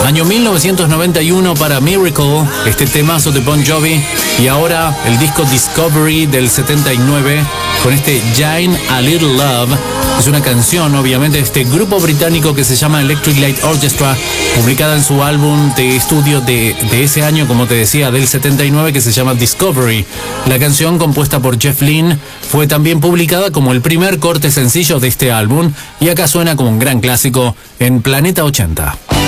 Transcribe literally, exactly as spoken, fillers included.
Año mil novecientos noventa y uno para Miracle, este temazo de Bon Jovi. Y ahora el disco Discovery del setenta y nueve con este Giant a Little Love. Es una canción, obviamente, de este grupo británico que se llama Electric Light Orchestra, publicada en su álbum de estudio de, de ese año, como te decía, del setenta y nueve, que se llama Discovery. La canción, compuesta por Jeff Lynne, fue también publicada como el primer corte sencillo de este álbum, y acá suena como un gran clásico en Planeta ochenta.